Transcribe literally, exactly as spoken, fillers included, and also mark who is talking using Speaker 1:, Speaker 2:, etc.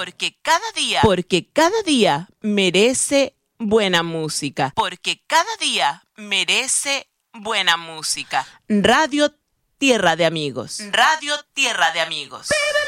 Speaker 1: Porque cada día,
Speaker 2: porque cada día merece buena música.
Speaker 1: porque cada día merece buena música.
Speaker 2: Radio Tierra de Amigos.
Speaker 1: Radio Tierra de Amigos.